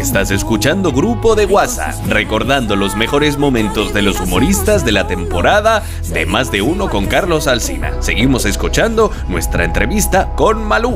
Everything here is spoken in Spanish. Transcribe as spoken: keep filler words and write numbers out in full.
Estás escuchando Grupo de WhatsApp, recordando los mejores momentos de los humoristas de la temporada de Más de Uno con Carlos Alsina. Seguimos escuchando nuestra entrevista con Malú.